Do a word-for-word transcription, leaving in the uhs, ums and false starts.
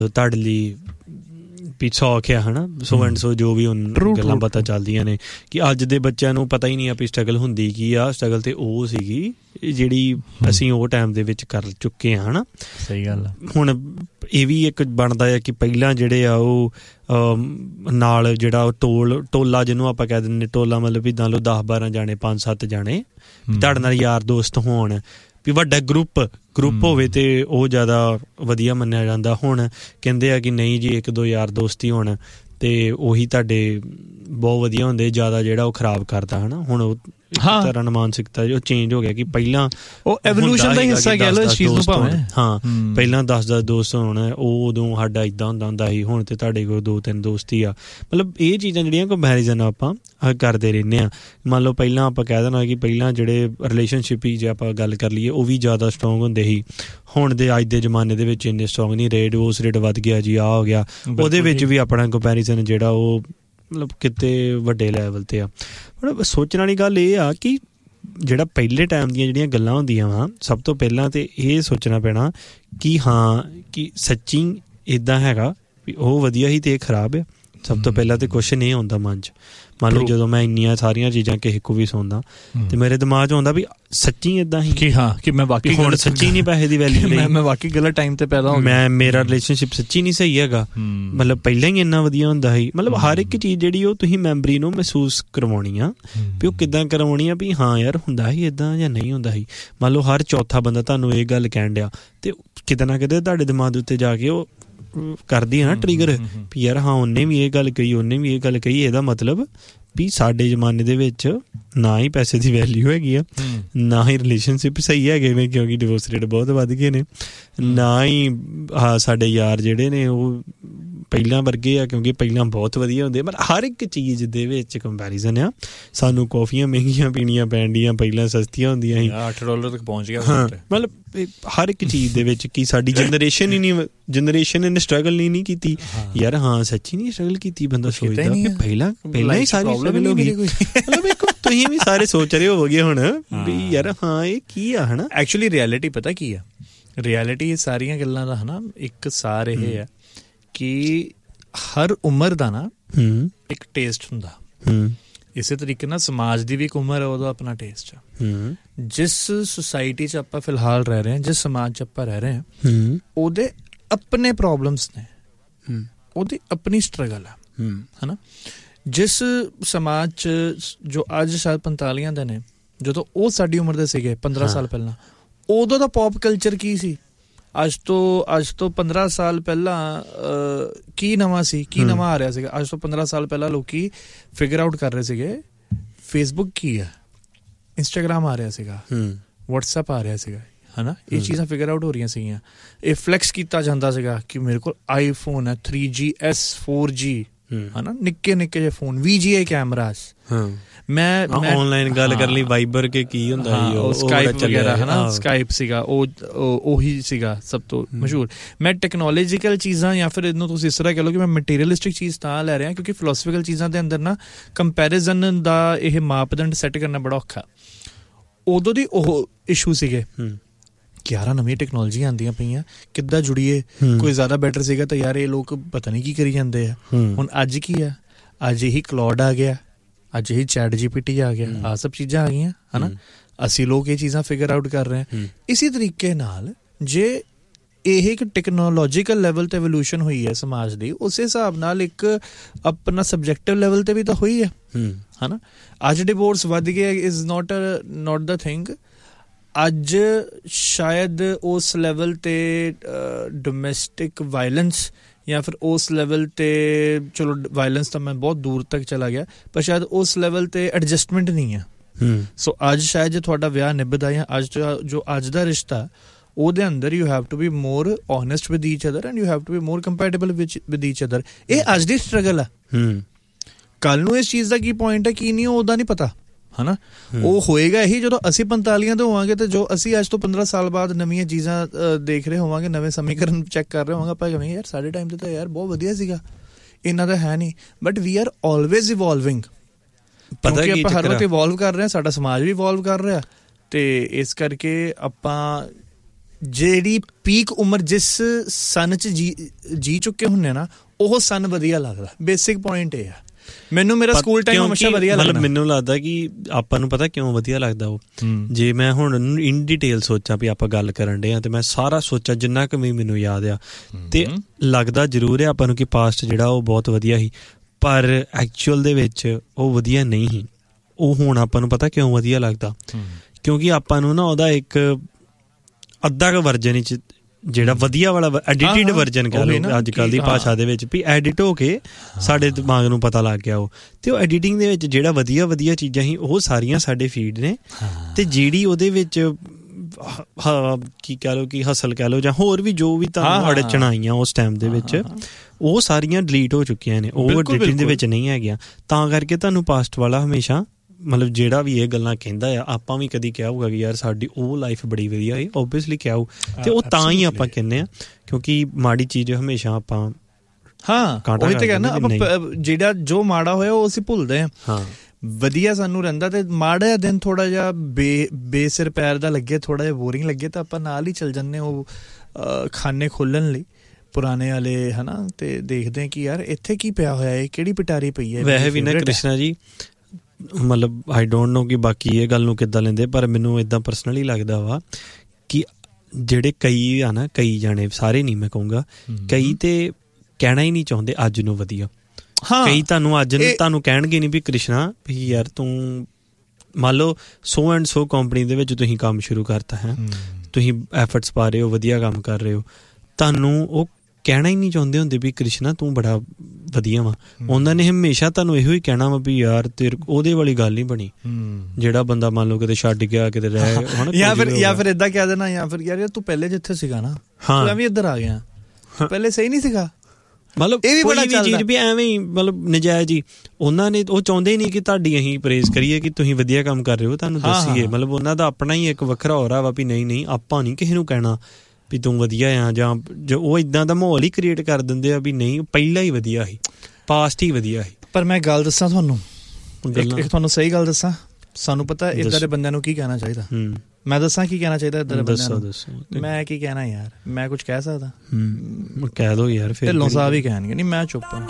ਤੁਹਾਡੇ ਲਈ ਵੀ ਸੌਖ ਆ ਹੈ ਨਾ, ਸੋ ਐਂਡ ਸੋ ਜੋ ਵੀ ਹੁਣ ਗੱਲਾਂ ਪਤਾ ਚੱਲਦੀਆਂ ਨੇ ਕਿ ਅੱਜ ਦੇ ਬੱਚਿਆਂ ਨੂੰ ਪਤਾ ਹੀ ਨਹੀਂ ਆ ਵੀ ਸਟਰਗਲ ਹੁੰਦੀ ਕੀ ਆ। ਸਟਰਗਲ ਤੇ ਉਹ ਸੀਗੀ ਜਿਹੜੀ ਅਸੀਂ ਉਹ ਟਾਈਮ ਦੇ ਵਿੱਚ ਕਰ ਚੁੱਕੇ ਹਾਂ ਹੈ ਨਾ। ਸਹੀ ਗੱਲ ਆ। ਹੁਣ ਇਹ ਵੀ ਇੱਕ ਬਣਦਾ ਆ ਕਿ ਪਹਿਲਾਂ ਜਿਹੜੇ ਆ ਉਹ ਨਾਲ ਜਿਹੜਾ ਉਹ ਟੋਲ ਟੋਲਾ ਜਿਹਨੂੰ ਆਪਾਂ ਕਹਿ ਦਿੰਦੇ ਟੋਲਾ, ਮਤਲਬ ਇੱਦਾਂ ਲਓ ਦਸ ਬਾਰਾਂ ਜਾਣੇ ਪੰਜ ਸੱਤ ਜਾਣੇ ਤੁਹਾਡੇ ਨਾਲ ਯਾਰ ਦੋਸਤ ਹੋਣ, ਵੀ ਵੱਡਾ ਗਰੁੱਪ ਗਰੁੱਪ ਹੋਵੇ ਤੇ ਉਹ ਜ਼ਿਆਦਾ ਵਧੀਆ ਮੰਨਿਆ ਜਾਂਦਾ। ਹੁਣ ਕਹਿੰਦੇ ਆ ਕਿ ਨਹੀਂ ਜੀ ਇੱਕ ਦੋ ਯਾਰ ਦੋਸਤ ਹੀ ਹੋਣ ਤੇ ਉਹੀ ਤੁਹਾਡੇ ਬਹੁਤ ਵਧੀਆ ਹੁੰਦੇ, ਜ਼ਿਆਦਾ ਜਿਹੜਾ ਉਹ ਖਰਾਬ ਕਰਦਾ ਹੈ ਨਾ। ਹੁਣ ਉਹ ਹਾਂ ਤਰ੍ਹਾਂ ਨਾਲ ਮਾਨਸਿਕਤਾ ਜੋ ਚੇਂਜ ਹੋ ਗਿਆ ਕਿ ਪਹਿਲਾਂ ਉਹ ਐਵੋਲੂਸ਼ਨ ਦਾ ਹਿੱਸਾ ਕਹਿ ਲਓ ਇਸ ਚੀਜ਼ ਨੂੰ ਭਾਵੇਂ। ਹਾਂ ਪਹਿਲਾਂ ਦਸ ਦਸ ਦੋਸਤ ਹੋਣ, ਉਹ ਉਦੋਂ ਸਾਡਾ ਇੱਦਾਂ ਹੁੰਦਾ ਹੁੰਦਾ ਸੀ, ਹੁਣ ਤੇ ਤੁਹਾਡੇ ਕੋਲ ਦੋ ਤਿੰਨ ਦੋਸਤ ਹੀ ਆ। ਮਤਲਬ ਇਹ ਚੀਜ਼ਾਂ ਜਿਹੜੀਆਂ ਕੰਪੈਰੀਜ਼ਨ ਆਪਾਂ ਕਰਦੇ ਰਹਿੰਦੇ ਹਾਂ। ਮੰਨ ਲਓ ਪਹਿਲਾਂ ਆਪਾਂ ਕਹਿ ਦੇਣਾ ਕਿ ਪਹਿਲਾਂ ਜਿਹੜੇ ਰਿਲੇਸ਼ਨਸ਼ਿਪ ਹੀ ਜੇ ਆਪਾਂ ਗੱਲ ਕਰ ਲਈਏ ਉਹ ਵੀ ਜ਼ਿਆਦਾ ਸਟਰੋਂਗ ਹੁੰਦੇ ਸੀ। ਹੁਣ ਦੇ ਅੱਜ ਦੇ ਜ਼ਮਾਨੇ ਦੇ ਵਿੱਚ ਇੰਨੇ ਸਟਰੋਂਗ ਨਹੀਂ ਰਹੇ, ਡਿਵੋਰਸ ਰੇਟ ਵੱਧ ਗਿਆ ਜੀ, ਆਹ ਹੋ ਗਿਆ। ਉਹਦੇ ਵਿੱਚ ਵੀ ਆਪਣਾ ਕੰਪੈਰੀਜ਼ਨ ਜਿਹੜਾ ਉਹ ਮਤਲਬ ਕਿਤੇ ਵੱਡੇ ਲੈਵਲ 'ਤੇ ਆ। ਮਤਲਬ ਸੋਚਣ ਵਾਲੀ ਗੱਲ ਇਹ ਆ ਕਿ ਜਿਹੜਾ ਪਹਿਲੇ ਟਾਈਮ ਦੀਆਂ ਜਿਹੜੀਆਂ ਗੱਲਾਂ ਹੁੰਦੀਆਂ ਵਾ, ਸਭ ਤੋਂ ਪਹਿਲਾਂ ਤਾਂ ਇਹ ਸੋਚਣਾ ਪੈਣਾ ਕਿ ਹਾਂ ਕਿ ਸੱਚੀ ਇੱਦਾਂ ਹੈਗਾ ਵੀ ਉਹ ਵਧੀਆ ਹੀ ਅਤੇ ਇਹ ਖਰਾਬ ਆ। ਸਭ ਤੋਂ ਪਹਿਲਾਂ ਤਾਂ ਕੁਛ ਨਹੀਂ ਆਉਂਦਾ ਮਨ 'ਚ। ਮੰਨ ਲਓ ਜਦੋਂ ਮੈਂ ਇੰਨੀਆਂ ਸਾਰੀਆਂ ਚੀਜ਼ਾਂ ਕਿਸੇ ਕੋ ਵੀ ਸੁਣਦਾ ਤੇ ਮੇਰੇ ਦਿਮਾਗ 'ਚ ਆਉਂਦਾ ਵੀ ਸੱਚੀ ਇੱਦਾਂ ਹੀ ਕਿ ਹਾਂ ਕਿ ਮੈਂ ਵਾਕਈ ਹੁਣ ਸੱਚੀ ਨਹੀਂ ਪੈਸੇ ਦੀ ਵੈਲਿਊ ਲਈ, ਮੈਂ ਵਾਕਈ ਗਲਤ ਟਾਈਮ ਤੇ ਪੈਦਾ ਹੋ ਗਿਆ, ਮੈਂ ਮੇਰਾ ਰਿਲੇਸ਼ਨਸ਼ਿਪ ਸੱਚੀ ਨਹੀਂ ਸਹੀ ਹੈਗਾ। ਮਤਲਬ ਪਹਿਲਾਂ ਹੀ ਇੰਨਾ ਵਧੀਆ ਹੁੰਦਾ ਸੀ। ਮਤਲਬ ਹਰ ਇੱਕ ਚੀਜ਼ ਜਿਹੜੀ ਉਹ ਤੁਸੀਂ ਮੈਮਰੀ ਨੂੰ ਮਹਿਸੂਸ ਕਰਵਾਉਣੀ ਆ ਵੀ ਉਹ ਕਿੱਦਾਂ ਕਰਵਾਉਣੀ ਆ ਵੀ ਹਾਂ ਯਾਰ ਹੁੰਦਾ ਸੀ ਇੱਦਾਂ ਜਾਂ ਨਹੀਂ ਹੁੰਦਾ ਸੀ। ਮੰਨ ਲਓ ਹਰ ਚੌਥਾ ਬੰਦਾ ਤੁਹਾਨੂੰ ਇਹ ਗੱਲ ਕਹਿਣ ਡਿਆ ਤੇ ਕਿਤੇ ਨਾ ਕਿਤੇ ਤੁਹਾਡੇ ਦਿਮਾਗ ਦੇ ਉੱਤੇ ਜਾ ਕੇ ਉਹ ਕਰਦੀ ਹੈ ਨਾ ਟ੍ਰਿਗਰ ਵੀ ਯਾਰ ਹਾਂ ਉਹਨੇ ਵੀ ਇਹ ਗੱਲ ਕਹੀ, ਉਹਨੇ ਵੀ ਇਹ ਗੱਲ ਕਹੀ, ਇਹਦਾ ਮਤਲਬ ਵੀ ਸਾਡੇ ਜ਼ਮਾਨੇ ਦੇ ਵਿੱਚ ਨਾ ਹੀ ਪੈਸੇ ਦੀ ਵੈਲਿਊ ਹੈਗੀ ਆ, ਨਾ ਹੀ ਰਿਲੇਸ਼ਨਸ਼ਿਪ ਸਹੀ ਹੈਗੇ ਨੇ ਕਿਉਂਕਿ ਡਿਵੋਰਸ ਰੇਟ ਬਹੁਤ ਵੱਧ ਗਏ ਨੇ, ਨਾ ਹੀ ਹਾਂ ਸਾਡੇ ਯਾਰ ਜਿਹੜੇ ਨੇ ਉਹ ਪਹਿਲਾਂ ਵਰਗੇ ਆ ਕਿਉਂਕਿ ਪਹਿਲਾਂ ਬਹੁਤ ਵਧੀਆ ਹੁੰਦੇ। ਪਰ ਹਰ ਇੱਕ ਚੀਜ਼ ਦੇ ਵਿੱਚ ਕੰਪੈਰੀਜ਼ਨ ਆ। ਸਾਨੂੰ ਕੌਫੀਆਂ ਮਹਿੰਗੀਆਂ ਪੀਣੀਆਂ ਪੈਂਦੀਆਂ, ਪਹਿਲਾਂ ਸਸਤੀਆਂ ਹੁੰਦੀਆਂ ਸੀ, ਅੱਠ ਡਾਲਰ ਤੱਕ ਪਹੁੰਚ ਗਿਆ। ਹਾਂ ਮਤਲਬ ਹਰ ਇੱਕ ਚੀਜ਼ ਦੇ ਵਿੱਚ ਕਿ ਸਾਡੀ ਜਨਰੇਸ਼ਨ ਹੀ ਨਹੀਂ ਜਨਰੇਸ਼ਨ ਨੇ ਸਟਰਗਲ ਨਹੀਂ ਨਹੀਂ ਕੀਤੀ ਯਾਰ। ਹਾਂ ਸੱਚੀ ਨਹੀਂ ਸਟਰਗਲ ਕੀਤੀ। ਬੰਦਾ ਸੋਚਦਾ ਕਿ ਪਹਿਲਾਂ ਪਹਿਲਾਂ ਹੀ ਸਾਰੀ ਸਟਰਗਲ ਹੋ ਗਈ। ਮਤਲਬ ਇੱਕ ਤੁਸੀਂ ਵੀ ਸਾਰੇ ਸੋਚ ਰਹੇ ਹੋਵੋਗੇ ਹੁਣ ਵੀ ਯਾਰ ਹਾਂ ਇਹ ਕੀ ਆ ਹੈ ਨਾ। ਐਕਚੁਅਲੀ ਰਿਐਲਿਟੀ ਪਤਾ ਕੀ ਆ? ਰਿਐਲਿਟੀ ਇਹ ਸਾਰੀਆਂ ਗੱਲਾਂ ਦਾ ਹੈ ਨਾ ਇੱਕ ਸਾਰ ਇਹ ਆ ਕਿ ਹਰ ਉਮਰ ਦਾ ਨਾ ਇੱਕ ਟੇਸਟ ਹੁੰਦਾ। ਇਸੇ ਤਰੀਕੇ ਨਾਲ ਸਮਾਜ ਦੀ ਵੀ ਇੱਕ ਉਮਰ ਹੈ, ਉਹਦਾ ਆਪਣਾ ਟੇਸਟ ਆ। ਜਿਸ ਸੁਸਾਇਟੀ 'ਚ ਆਪਾਂ ਫਿਲਹਾਲ ਰਹਿ ਰਹੇ ਹਾਂ, ਜਿਸ ਸਮਾਜ 'ਚ ਆਪਾਂ ਰਹਿ ਰਹੇ ਹਾਂ, ਉਹਦੇ ਆਪਣੇ ਪ੍ਰੋਬਲਮਸ ਨੇ, ਉਹਦੀ ਆਪਣੀ ਸਟਰਗਲ ਆ ਹੈ ਨਾ। ਜਿਸ ਸਮਾਜ 'ਚ ਜੋ ਅੱਜ ਸ਼ਾਇਦ ਪੰਤਾਲੀਆਂ ਦੇ ਨੇ, ਜਦੋਂ ਉਹ ਸਾਡੀ ਉਮਰ ਦੇ ਸੀਗੇ ਪੰਦਰਾਂ ਸਾਲ ਪਹਿਲਾਂ, ਉਦੋਂ ਦਾ ਪੌਪ ਕਲਚਰ ਕੀ ਸੀ? ਅੱਜ ਤੋਂ ਅੱਜ ਤੋਂ ਪੰਦਰਾਂ ਸਾਲ ਪਹਿਲਾਂ ਕੀ ਨਵਾਂ ਸੀ, ਕੀ ਨਵਾਂ ਆ ਰਿਹਾ ਸੀਗਾ? ਅੱਜ ਤੋਂ ਪੰਦਰਾਂ ਸਾਲ ਪਹਿਲਾਂ ਲੋਕੀ ਫਿਗਰ ਆਊਟ ਕਰ ਰਹੇ ਸੀਗੇ ਫੇਸਬੁੱਕ ਕੀ ਆ, ਇੰਸਟਾਗ੍ਰਾਮ ਆ ਰਿਹਾ ਸੀਗਾ, ਵਟਸਐਪ ਆ ਰਿਹਾ ਸੀਗਾ ਹੈ ਨਾ। ਇਹ ਚੀਜ਼ਾਂ ਫਿਗਰ ਆਊਟ ਹੋ ਰਹੀਆਂ ਸੀਗੀਆਂ। ਇਹ ਫਲੈਕਸ ਕੀਤਾ ਜਾਂਦਾ ਸੀਗਾ ਕਿ ਮੇਰੇ ਕੋਲ ਆਈਫੋਨ ਹੈ three G S four G ਹੈ ਨਾ, ਨਿੱਕੇ ਨਿੱਕੇ ਜਿਹੇ ਫੋਨ, ਵੀ ਜੀ ਏ ਕੈਮਰਾਸ। ਮੈਂ ਆਨਲਾਈਨ ਗੱਲ ਕਰਨ ਲਈ ਵਾਈਬਰ ਕੇ ਕੀ ਹੁੰਦਾ ਸੀ ਉਹ ਸਕਾਈਪ ਵਗੈਰਾ ਹੈ ਨਾ, ਸਕਾਈਪ ਸੀਗਾ ਉਹ ਉਹੀ ਸੀਗਾ ਸਭ ਤੋਂ ਮਸ਼ਹੂਰ। ਮੈਂ ਟੈਕਨੋਲੋਜੀਕਲ ਚੀਜ਼ਾਂ ਜਾਂ ਫਿਰ ਇਹਨੂੰ ਤੁਸੀਂ ਇਸ ਤਰ੍ਹਾਂ ਕਹਿ ਲਓ ਕਿ ਮੈਂ ਮਟੀਰੀਅਲਿਸਟਿਕ ਚੀਜ਼ ਤਾਂ ਲੈ ਰਿਹਾ ਕਿਉਂਕਿ ਫਿਲੋਸਫੀਕਲ ਚੀਜ਼ਾਂ ਦੇ ਅੰਦਰ ਨਾ ਕੰਪੈਰੀਜ਼ਨ ਦਾ ਇਹ ਮਾਪਦੰਡ ਸੈੱਟ ਕਰਨਾ ਬੜਾ ਔਖਾ। ਉਦੋਂ ਦੀ ਉਹ ਇਸ਼ੂ ਸੀਗੇ ਕਿ ਯਾਰ ਨਵੀਆਂ ਟੈਕਨੋਲੋਜੀਆਂ ਆਉਂਦੀਆਂ ਪਈਆਂ, ਕਿੱਦਾਂ ਜੁੜੀਏ, ਕੋਈ ਜ਼ਿਆਦਾ ਬੈਟਰ ਸੀਗਾ ਤਾਂ ਯਾਰ ਇਹ ਲੋਕ ਪਤਾ ਨਹੀਂ ਕੀ ਕਰੀ ਜਾਂਦੇ ਆ। ਹੁਣ ਅੱਜ ਕੀ ਆ? ਅੱਜ ਇਹੀ ਕਲਾਉਡ ਆ ਗਿਆ, ਅੱਜ ਇਹੀ ਚੈਟ ਜੀ ਪੀ ਟੀ ਆ ਗਿਆ, ਆਹ ਸਭ ਚੀਜ਼ਾਂ ਆ ਗਈਆਂ ਹੈ ਨਾ। ਅਸੀਂ ਲੋਕ ਇਹ ਚੀਜ਼ਾਂ ਫਿਗਰ ਆਊਟ ਕਰ ਰਹੇ ਹਾਂ। ਇਸੇ ਤਰੀਕੇ ਨਾਲ ਜੇ ਇਹ ਇੱਕ ਟੈਕਨੋਲੋਜੀਕਲ ਲੈਵਲ 'ਤੇ ਐਵੋਲਿਊਸ਼ਨ ਹੋਈ ਹੈ ਸਮਾਜ ਦੀ, ਉਸੇ ਹਿਸਾਬ ਨਾਲ ਇੱਕ ਆਪਣਾ ਸਬਜੈਕਟਿਵ ਲੈਵਲ 'ਤੇ ਵੀ ਤਾਂ ਹੋਈ ਹੈ ਹੈ ਨਾ। ਅੱਜ ਡਿਵੋਰਸ ਵੱਧ ਗਿਆ is not note the thing. ਅੱਜ ਸ਼ਾਇਦ ਉਸ ਲੈਵਲ 'ਤੇ ਡੋਮੈਸਟਿਕ ਵਾਇਲੈਂਸ ਜਾਂ ਫਿਰ ਉਸ ਲੈਵਲ 'ਤੇ, ਚਲੋ ਵਾਇਲੈਂਸ ਤਾਂ ਮੈਂ ਬਹੁਤ ਦੂਰ ਤੱਕ ਚਲਾ ਗਿਆ, ਪਰ ਸ਼ਾਇਦ ਉਸ ਲੈਵਲ 'ਤੇ ਐਡਜਸਟਮੈਂਟ ਨਹੀਂ ਆ। ਸੋ ਅੱਜ ਸ਼ਾਇਦ ਜੇ ਤੁਹਾਡਾ ਵਿਆਹ ਨਿਭਦਾ ਜਾਂ ਅੱਜ ਜੋ ਅੱਜ ਦਾ ਰਿਸ਼ਤਾ, ਉਹਦੇ ਅੰਦਰ you have to be more honest with each other and you have to be more ਕੰਪੈਟੇਬਲ with each other. ਇਹ ਅੱਜ ਦੀ ਸਟਰਗਲ ਆ। ਕੱਲ ਨੂੰ ਇਸ ਚੀਜ਼ ਦਾ ਕੀ ਪੁਆਇੰਟ ਹੈ ਕੀ ਨਹੀਂ ਉਹਦਾ ਨਹੀਂ ਪਤਾ ਹੈ ਨਾ। ਉਹ ਹੋਏਗਾ ਇਹੀ ਜਦੋਂ ਅਸੀਂ ਪੰਤਾਲੀਆਂ ਦੇ ਹੋਵਾਂਗੇ ਤੇ ਜੋ ਅਸੀਂ ਅੱਜ ਤੋਂ ਪੰਦਰਾਂ ਸਾਲ ਬਾਅਦ ਨਵੀਆਂ ਚੀਜ਼ਾਂ ਦੇਖ ਰਹੇ ਹੋਵਾਂਗੇ, ਨਵੇਂ ਸਮੀਕਰਨ ਚੈੱਕ ਕਰ ਰਹੇ ਹੋਵਾਂਗੇ, ਆਪਾਂ ਕਹਾਂਗੇ ਯਾਰ ਸਾਡੇ ਟਾਈਮ ਤੇ ਤਾਂ ਯਾਰ ਬਹੁਤ ਵਧੀਆ ਸੀਗਾ, ਇੰਨਾ ਤਾਂ ਹੈ ਨਹੀਂ। ਬਟ ਵੀ ਆਰ ਆਲਵੇਜ਼ ਇਵੋਲਵਿੰਗ, ਪਤਾ ਕਿ ਆਪਾਂ ਹਰ ਵਕਤ ਇਵੋਲਵ ਕਰ ਰਹੇ ਹਾਂ, ਸਾਡਾ ਸਮਾਜ ਵੀ ਇਵੋਲਵ ਕਰ ਰਿਹਾ, ਤੇ ਇਸ ਕਰਕੇ ਆਪਾਂ ਜਿਹੜੀ ਪੀਕ ਉਮਰ ਜਿਸ ਸਨ ਚ ਜੀ ਜੀ ਚੁੱਕੇ ਹੁੰਨੇ ਨਾ ਉਹ ਸਨ ਵਧੀਆ ਲੱਗਦਾ। ਬੇਸਿਕ ਪੁਆਇੰਟ ਇਹ ਆ ਮੈਨੂੰ, ਮੇਰਾ ਸਕੂਲ ਟਾਈਮ ਹਮੇਸ਼ਾ ਵਧੀਆ ਲੱਗਦਾ। ਮਤਲਬ ਮੈਨੂੰ ਲੱਗਦਾ ਕਿ ਆਪਾਂ ਨੂੰ ਪਤਾ ਕਿਉਂ ਵਧੀਆ ਲੱਗਦਾ ਉਹ, ਜੇ ਮੈਂ ਹੁਣ ਇਨ ਡਿਟੇਲ ਸੋਚਾਂ ਵੀ ਆਪਾਂ ਗੱਲ ਕਰਨ ਡੇ ਆ ਤੇ ਮੈਂ ਸਾਰਾ ਸੋਚਾਂ ਜਿੰਨਾ ਕੁ ਵੀ ਮੈਨੂੰ ਯਾਦ ਆ ਤੇ ਲੱਗਦਾ ਜ਼ਰੂਰ ਹੈ ਆਪਾਂ ਨੂੰ ਕਿ ਪਾਸਟ ਜਿਹੜਾ ਉਹ ਬਹੁਤ ਵਧੀਆ ਸੀ, ਪਰ ਐਕਚੁਅਲ ਦੇ ਵਿੱਚ ਉਹ ਵਧੀਆ ਨਹੀਂ ਸੀ। ਉਹ ਹੁਣ ਆਪਾਂ ਨੂੰ ਪਤਾ ਕਿਉਂ ਵਧੀਆ ਲੱਗਦਾ, ਕਿਉਂਕਿ ਆਪਾਂ ਨੂੰ ਨਾ ਉਹਦਾ ਇੱਕ ਅੱਧਾ ਕੁ ਵਰਜਨ ਵਿੱਚ ਜਿਹੜਾ ਵਧੀਆ ਵਾਲਾ ਐਡੀਟਿਡ ਵਰਜਨ ਕਹਿ ਲਓ ਅੱਜ ਕੱਲ੍ਹ ਦੀ ਭਾਸ਼ਾ ਦੇ ਵਿੱਚ ਵੀ ਐਡਿਟ ਹੋ ਕੇ ਸਾਡੇ ਦਿਮਾਗ ਨੂੰ ਪਤਾ ਲੱਗ ਗਿਆ ਉਹ, ਤੇ ਉਹ ਐਡੀਟਿੰਗ ਦੇ ਵਿੱਚ ਜਿਹੜਾ ਵਧੀਆ ਵਧੀਆ ਚੀਜ਼ਾਂ ਸੀ ਉਹ ਸਾਰੀਆਂ ਸਾਡੇ ਫੀਡ ਨੇ, ਤੇ ਜਿਹੜੀ ਉਹਦੇ ਵਿੱਚ ਕੀ ਕਹਿ ਲਓ ਕਿ ਹਸਲ ਕਹਿ ਲਓ ਜਾਂ ਹੋਰ ਵੀ ਜੋ ਵੀ ਤੁਹਾਨੂੰ ਅੜਚਣਾਂ ਆਈਆਂ ਉਸ ਟਾਈਮ ਦੇ ਵਿੱਚ ਉਹ ਸਾਰੀਆਂ ਡਿਲੀਟ ਹੋ ਚੁੱਕੀਆਂ ਨੇ, ਉਹ ਐਡੀਟਿੰਗ ਦੇ ਵਿੱਚ ਨਹੀਂ ਹੈਗੀਆਂ। ਤਾਂ ਕਰਕੇ ਤੁਹਾਨੂੰ ਪਾਸਟ ਵਾਲਾ ਹਮੇਸ਼ਾ ਮਤਲਬ ਜਿਹੜਾ ਵੀ ਇਹ ਗੱਲਾਂ ਕਹਿੰਦਾ ਆ ਆਪਾਂ ਵੀ ਕਦੀ ਕਿਹਾ ਹੋਊਗਾ ਕਿ ਯਾਰ ਸਾਡੀ ਉਹ ਲਾਈਫ ਬੜੀ ਵਧੀਆ ਹੈ, ਓਬਵੀਅਸਲੀ ਕਿਹਾ ਹੋਊ, ਤੇ ਉਹ ਤਾਂ ਹੀ ਆਪਾਂ ਕਹਿੰਦੇ ਆ ਕਿਉਂਕਿ ਮਾੜੀ ਚੀਜ਼ ਹਮੇਸ਼ਾ ਆਪਾਂ ਹਾਂ ਉਹੀ ਤੇ ਕਹਿੰਦਾ ਆਪਾਂ ਜਿਹੜਾ ਜੋ ਮਾੜਾ ਹੋਇਆ ਉਹ ਅਸੀਂ ਭੁੱਲਦੇ ਹਾਂ। ਹਾਂ ਵਧੀਆ ਸਾਨੂੰ ਰਹਿੰਦਾ ਤੇ ਮਾੜਾ ਦਿਨ ਥੋੜਾ ਜਿਹਾ ਬੇ ਬੇਸਿਰ ਪੈਰ ਦਾ ਲੱਗੇ, ਥੋੜਾ ਜਿਹਾ ਬੋਰਿੰਗ ਲੱਗੇ ਤਾਂ ਆਪਾਂ ਨਾਲ ਹੀ ਚੱਲ ਜਾਂਦੇ ਉਹ ਖਾਨੇ ਖੋਲਣ ਲਈ ਪੁਰਾਣੇ ਵਾਲੇ ਹਨਾ, ਤੇ ਦੇਖਦੇ ਕਿ ਯਾਰ ਇੱਥੇ ਕੀ ਪਿਆ ਹੋਇਆ ਹੈ, ਕਿਹੜੀ ਪਿਟਾਰੀ ਪਈ ਹੈ। ਵੈਸੇ ਵੀ ਨਾ ਕ੍ਰਿਸ਼ਨਾ ਜੀ ਮਤਲਬ ਆਈ ਡੋਂਟ ਨੋ ਕਿ ਬਾਕੀ ਇਹ ਗੱਲ ਨੂੰ ਕਿੱਦਾਂ ਲੈਂਦੇ, ਪਰ ਮੈਨੂੰ ਇੱਦਾਂ ਪਰਸਨਲੀ ਲੱਗਦਾ ਵਾ ਕਿ ਜਿਹੜੇ ਕਈ ਆ ਨਾ, ਕਈ ਜਾਣੇ ਸਾਰੇ ਨਹੀਂ ਮੈਂ ਕਹੂੰਗਾ, ਕਈ ਤੇ ਕਹਿਣਾ ਹੀ ਨਹੀਂ ਚਾਹੁੰਦੇ ਅੱਜ ਨੂੰ ਵਧੀਆ। ਹਾਂ ਕਈ ਤੁਹਾਨੂੰ ਅੱਜ ਨੂੰ ਤੁਹਾਨੂੰ ਕਹਿਣਗੇ ਨਹੀਂ ਵੀ ਕ੍ਰਿਸ਼ਨਾ ਵੀ ਯਾਰ ਤੂੰ ਮੰਨ ਲਓ ਸੋ ਐਂਡ ਸੋ ਕੰਪਨੀ ਦੇ ਵਿੱਚ ਤੁਸੀਂ ਕੰਮ ਸ਼ੁਰੂ ਕਰਤਾ ਹੈ, ਤੁਸੀਂ ਐਫਰਟਸ ਪਾ ਰਹੇ ਹੋ, ਵਧੀਆ ਕੰਮ ਕਰ ਰਹੇ ਹੋ, ਤੁਹਾਨੂੰ ਉਹ ਕਹਿਣਾ ਹੀ ਨਹੀਂ ਚਾਹੁੰਦੇ ਹੁੰਦੇ ਵੀ ਕ੍ਰਿਸ਼ਨਾ ਤੂੰ ਬੜਾ ਵਧੀਆ ਵਾ। ਉਹਨਾਂ ਨੇ ਹਮੇਸ਼ਾ ਤੁਹਾਨੂੰ ਇਹੋ ਹੀ ਕਹਿਣਾ ਵਾ ਵੀ ਯਾਰ ਤੇਰੇ ਉਹਦੇ ਵਾਲੀ ਗੱਲ ਨਹੀਂ ਬਣੀ, ਜਿਹੜਾ ਬੰਦਾ ਮੰਨ ਲਓ ਕਿਤੇ ਛੱਡ ਗਿਆ ਕਿਤੇ ਰਹਿ ਜਾਂ ਫਿਰ ਜਾਂ ਫਿਰ ਏਦਾਂ ਕਹਿ ਦੇਣਾ, ਜਾਂ ਫਿਰ ਯਾਰ ਤੂੰ ਪਹਿਲੇ ਜਿੱਥੇ ਸੀਗਾ ਨਾ ਤੂੰ ਐਵੇਂ ਇੱਧਰ ਆ ਗਿਆ, ਪਹਿਲੇ ਸਹੀ ਨਹੀਂ ਸੀਗਾ। ਮਤਲਬ ਇਹ ਵੀ ਬੜਾ ਚੀਜ਼ ਵੀ ਐਵੇਂ ਹੀ ਮਤਲਬ ਨਜਾਇਜ਼ ਹੀ ਉਹਨਾਂ ਨੇ ਉਹ ਚਾਹੁੰਦੇ ਹੀ ਨਹੀਂ ਕਿ ਤੁਹਾਡੀ ਅਸੀਂ ਪ੍ਰੇਜ਼ ਕਰੀਏ ਕਿ ਤੁਸੀਂ ਵਧੀਆ ਕੰਮ ਕਰ ਰਹੇ ਹੋ, ਤੁਹਾਨੂੰ ਦੱਸੀਏ। ਮਤਲਬ ਉਹਨਾਂ ਦਾ ਆਪਣਾ ਹੀ ਇੱਕ ਵੱਖਰਾ ਹੋ ਰਿਹਾ ਵਾ ਵੀ ਨਹੀਂ ਨਹੀਂ ਆਪਾਂ ਨਹੀਂ ਕਿਸੇ ਨੂੰ ਕਹਿਣਾ ਵੀ ਤੂੰ ਵਧੀਆ ਆ, ਜਾਂ ਜੋ ਉਹ ਇੱਦਾਂ ਦਾ ਮਾਹੌਲ ਹੀ ਕ੍ਰੀਏਟ ਕਰ ਦਿੰਦੇ ਆ ਵੀ ਨਹੀਂ ਪਹਿਲਾਂ ਹੀ ਵਧੀਆ ਸੀ, ਪਾਸਟ ਹੀ ਵਧੀਆ ਸੀ। ਪਰ ਮੈਂ ਗੱਲ ਦੱਸਾਂ ਤੁਹਾਨੂੰ, ਇੱਕ ਤੁਹਾਨੂੰ ਸਹੀ ਗੱਲ ਦੱਸਾਂ, ਸਾਨੂੰ ਪਤਾ ਇੱਦਾਂ ਦੇ ਬੰਦਿਆਂ ਨੂੰ ਕੀ ਕਹਿਣਾ ਚਾਹੀਦਾ। ਮੈਂ ਦੱਸਾਂ ਕੀ ਕਹਿਣਾ ਚਾਹੀਦਾ ਇੱਦਾਂ ਦੇ ਬੰਦਿਆਂ ਨੂੰ? ਮੈਂ ਕੀ ਕਹਿਣਾ ਯਾਰ, ਮੈਂ ਕੁਛ ਕਹਿ ਸਕਦਾ? ਕਹਿ ਦੋ ਯਾਰ, ਫਿਰ ਢਿੱਲੋਂ ਸਾਹਿਬ ਹੀ ਕਹਿਣਗੇ, ਨਹੀਂ ਮੈਂ ਚੁੱਪ ਹਾਂ।